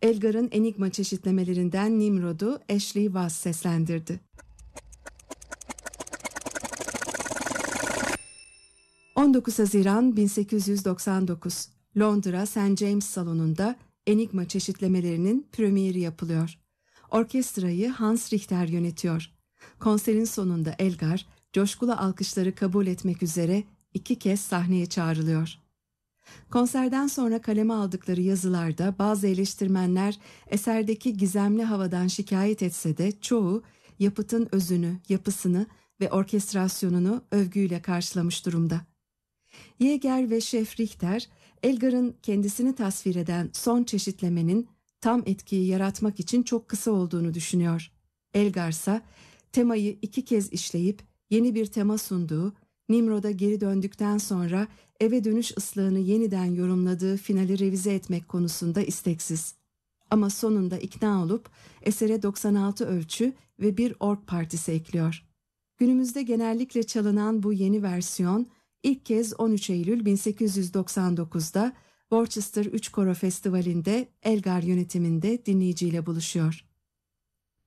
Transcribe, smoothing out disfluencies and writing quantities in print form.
Elgar'ın Enigma çeşitlemelerinden Nimrod'u Ashley Vaz seslendirdi. 19 Haziran 1899 Londra St. James Salonu'nda Enigma çeşitlemelerinin premieri yapılıyor. Orkestrayı Hans Richter yönetiyor. Konserin sonunda Elgar, coşkulu alkışları kabul etmek üzere 2 kez sahneye çağrılıyor. Konserden sonra kaleme aldıkları yazılarda bazı eleştirmenler eserdeki gizemli havadan şikayet etse de çoğu yapıtın özünü, yapısını ve orkestrasyonunu övgüyle karşılamış durumda. Yeager ve Şef Richter, Elgar'ın kendisini tasvir eden son çeşitlemenin tam etkiyi yaratmak için çok kısa olduğunu düşünüyor. Elgar ise temayı 2 kez işleyip yeni bir tema sunduğu, Nimrod'a geri döndükten sonra eve dönüş ıslahını yeniden yorumladığı finali revize etmek konusunda isteksiz. Ama sonunda ikna olup esere 96 ölçü ve bir org partisi ekliyor. Günümüzde genellikle çalınan bu yeni versiyon ilk kez 13 Eylül 1899'da Worcester 3 Koro Festivali'nde Elgar yönetiminde dinleyiciyle buluşuyor.